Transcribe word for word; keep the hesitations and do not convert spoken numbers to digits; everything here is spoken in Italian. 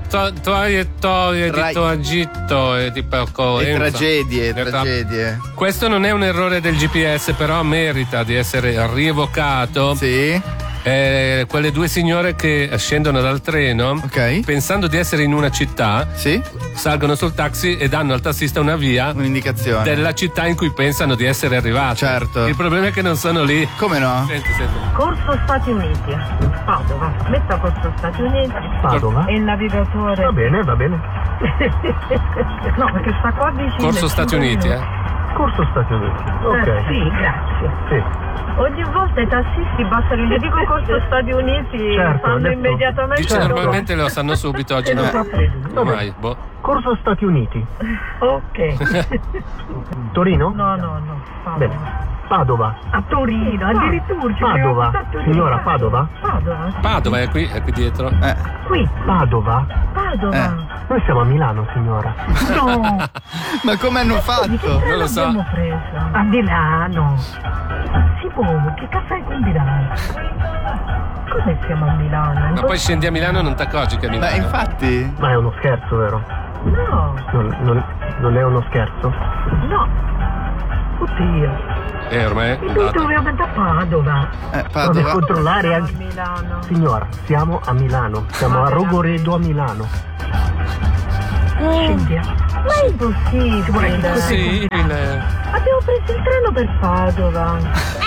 traiettorie Tra- di tragitto e di percorrenza. E tragedie, Esatto. tragedie. Questo non è un errore del G P S, però merita di essere rievocato. Sì. Eh, quelle due signore che scendono dal treno, Ok. pensando di essere in una città, Sì. salgono sul taxi e danno al tassista una via Un'indicazione. della città in cui pensano di essere arrivati. Certo. Il problema è che non sono lì. Come no? Senti, senti. Corso Stati Uniti, Padova. Metta Corso Stati Uniti. Padova? E il navigatore. Va bene, va bene. No, perché sta qua vicino. Corso Stati Uniti, eh? Corso Stati Uniti. Ok. Eh, sì, grazie. Sì. Ogni volta i tassisti bastano gli dico Corso Stati Uniti, Certo, fanno adesso- immediatamente. Dice Certo. normalmente lo sanno subito, oggi no. Ormai, boh. Corso Stati Uniti. Ok. Torino? No, no, no. Padova. Bene. Padova. A Torino, addirittura. ci Padova. abbiamo fatto Signora, Torino. Padova? Padova. Padova è qui, è qui dietro. Eh. Qui, Padova? Padova. Eh. Noi siamo a Milano, signora. No. Ma come hanno Di che fatto? treno Non lo so. abbiamo preso? A Milano. Si può, che caffè con Milano? Come siamo a Milano? Ma poi scendi a Milano e non ti accorgi che è Ma Milano. infatti. Ma è uno scherzo, vero? No, Non, non- non è uno scherzo? no. Oddio. Eh, ormai è E noi andato. dobbiamo andare a Padova. Eh, Provi a Padova. controllare A anche. Milano. Signora, siamo a Milano. Siamo a Rogoredo a Milano. Cinzia, ma è impossibile. Possibile. Abbiamo preso il treno per Padova.